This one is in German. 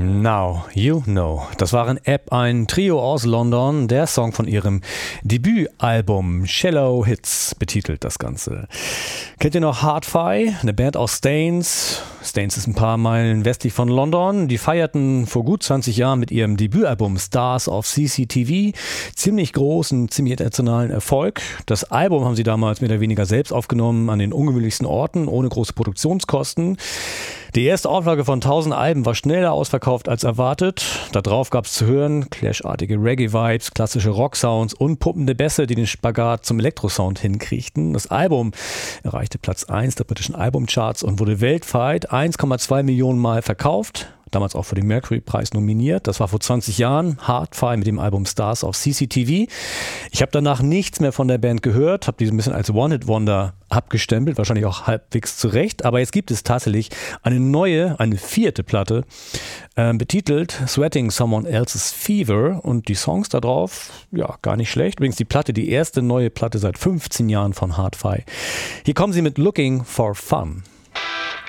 Now You Know. Das waren App, ein Trio aus London, der Song von ihrem Debütalbum Shallow Hits betitelt das Ganze. Kennt ihr noch Hard-Fi? Eine Band aus Staines. Staines ist ein paar Meilen westlich von London. Die feierten vor gut 20 Jahren mit ihrem Debütalbum Stars of CCTV ziemlich großen, ziemlich internationalen Erfolg. Das Album haben sie damals mehr oder weniger selbst aufgenommen, an den ungewöhnlichsten Orten, ohne große Produktionskosten. Die erste Auflage von 1000 Alben war schneller ausverkauft als erwartet. Darauf gab es zu hören Clash-artige Reggae-Vibes, klassische Rock-Sounds und puppende Bässe, die den Spagat zum Elektrosound hinkriegten. Das Album erreichte Platz 1 der britischen Albumcharts und wurde weltweit 1,2 Millionen Mal verkauft. Damals auch für den Mercury-Preis nominiert. Das war vor 20 Jahren. Hard-Fi mit dem Album Stars of CCTV. Ich habe danach nichts mehr von der Band gehört, habe die so ein bisschen als One-Hit-Wonder abgestempelt, wahrscheinlich auch halbwegs zurecht. Aber jetzt gibt es tatsächlich eine vierte Platte, betitelt Sweating Someone Else's Fever. Und die Songs da drauf, ja, gar nicht schlecht. Übrigens die erste neue Platte seit 15 Jahren von Hard-Fi. Hier kommen sie mit Looking for Fun.